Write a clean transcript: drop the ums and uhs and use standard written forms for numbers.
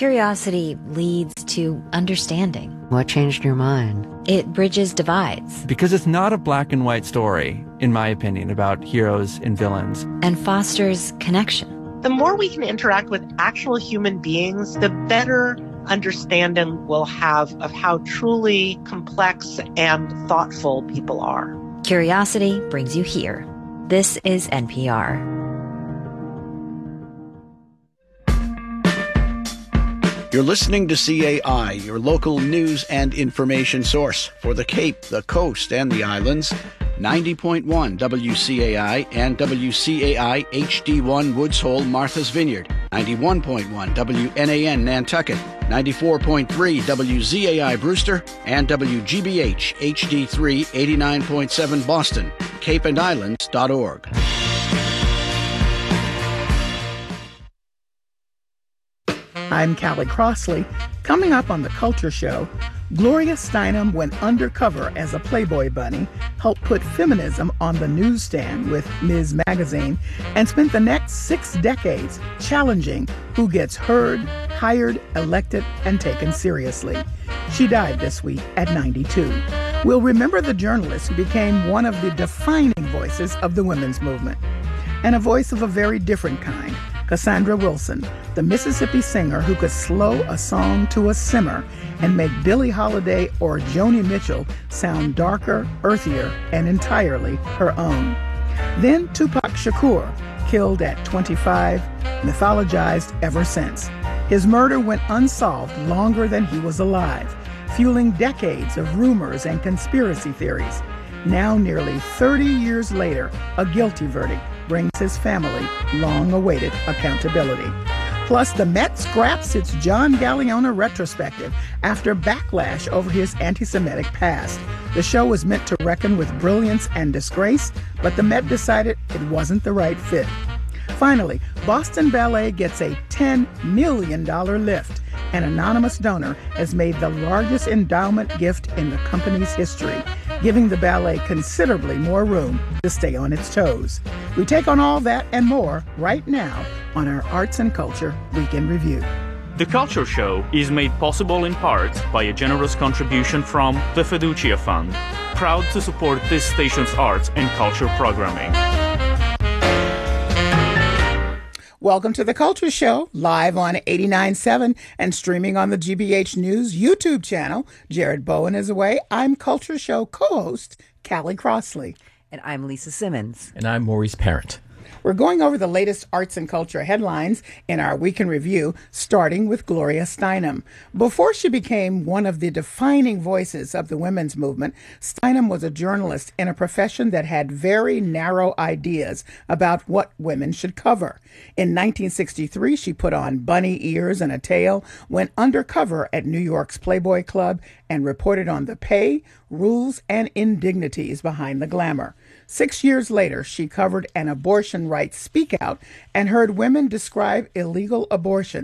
Curiosity leads to understanding. What changed your mind? It bridges divides. Because it's not a black and white story, in my opinion, about heroes and villains. And fosters connection. The more we can interact with actual human beings, the better understanding we'll have of how truly complex and thoughtful people are. Curiosity brings you here. This is NPR. You're listening to CAI, your local news and information source for the Cape, the Coast, and the Islands. 90.1 WCAI and WCAI HD1 Woods Hole, Martha's Vineyard. 91.1 WNAN Nantucket. 94.3 WZAI Brewster and WGBH HD3 89.7 Boston. CapeandIslands.org. I'm Callie Crossley. Coming up on The Culture Show, Gloria Steinem went undercover as a Playboy bunny, helped put feminism on the newsstand with Ms. Magazine, and spent the next 6 decades challenging who gets heard, hired, elected, and taken seriously. She died this week at 92. We'll remember the journalist who became one of the defining voices of the women's movement, and a voice of a very different kind. Cassandra Wilson, the Mississippi singer who could slow a song to a simmer and make Billie Holiday or Joni Mitchell sound darker, earthier, and entirely her own. Then Tupac Shakur, killed at 25, mythologized ever since. His murder went unsolved longer than he was alive, fueling decades of rumors and conspiracy theories. Now, nearly 30 years later, a guilty verdict brings his family long-awaited accountability. Plus, the Met scraps its John Galliano retrospective after backlash over his anti-Semitic past. The show was meant to reckon with brilliance and disgrace, but the Met decided it wasn't the right fit. Finally, Boston Ballet gets a $10 million lift. An anonymous donor has made the largest endowment gift in the company's history, giving the ballet considerably more room to stay on its toes. We take on all that and more right now on our Arts and Culture Week in Review. The Culture Show is made possible in part by a generous contribution from the Fiducia Fund, proud to support this station's arts and culture programming. Welcome to The Culture Show, live on 89.7 and streaming on the GBH News YouTube channel. Jared Bowen is away. I'm Culture Show co-host Callie Crossley. And I'm Lisa Simmons. And I'm Maurice Parent. We're going over the latest arts and culture headlines in our Week in Review, starting with Gloria Steinem. Before she became one of the defining voices of the women's movement, Steinem was a journalist in a profession that had very narrow ideas about what women should cover. In 1963, she put on bunny ears and a tail, went undercover at New York's Playboy Club, and reported on the pay, rules, and indignities behind the glamour. 6 years later, she covered an abortion rights speak out and heard women describe illegal abortion